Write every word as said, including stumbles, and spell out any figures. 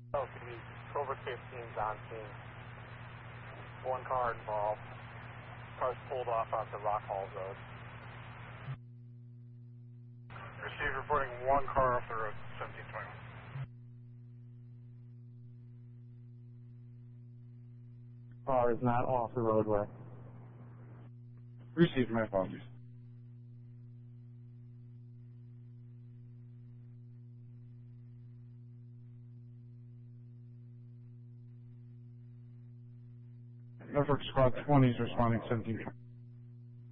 Oh, to be Cobra fifteen's on scene. One car involved. Car's pulled off onto Rock Hall Road. Receive reporting one car off the road, seventeen twenty-one. Car is not off the roadway. Received, my apologies. Norfolk Squad twenty is responding seventeen twenty.